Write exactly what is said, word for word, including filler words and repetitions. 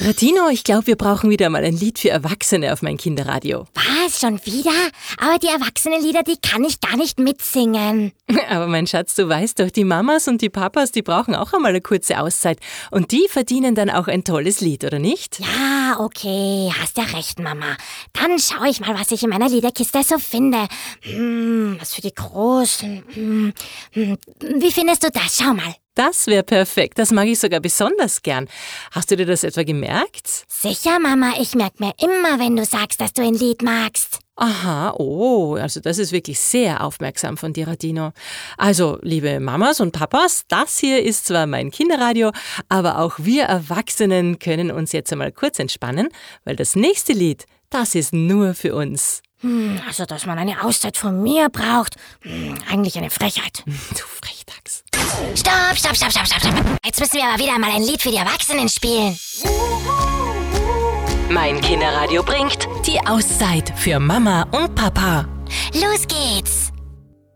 Radino, ich glaube, wir brauchen wieder mal ein Lied für Erwachsene auf mein Kinderradio. Was, schon wieder? Aber die Erwachsenenlieder, die kann ich gar nicht mitsingen. Aber mein Schatz, du weißt doch, die Mamas und die Papas, die brauchen auch einmal eine kurze Auszeit. Und die verdienen dann auch ein tolles Lied, oder nicht? Ja, okay, hast ja recht, Mama. Dann schaue ich mal, was ich in meiner Liederkiste so finde. Hm, was für die Großen. Hm, hm. Wie findest du das? Schau mal. Das wäre perfekt, das mag ich sogar besonders gern. Hast du dir das etwa gemerkt? Sicher, Mama, ich merke mir immer, wenn du sagst, dass du ein Lied magst. Aha, oh, also das ist wirklich sehr aufmerksam von dir, Radino. Also, liebe Mamas und Papas, das hier ist zwar mein Kinderradio, aber auch wir Erwachsenen können uns jetzt einmal kurz entspannen, weil das nächste Lied, das ist nur für uns. Hm, also, dass man eine Auszeit von mir braucht, hm, eigentlich eine Frechheit. Du Frechdachs. Stopp, stopp, stopp, stopp, stopp, stopp. Jetzt müssen wir aber wieder mal ein Lied für die Erwachsenen spielen. Mein Kinderradio bringt die Auszeit für Mama und Papa. Los geht's!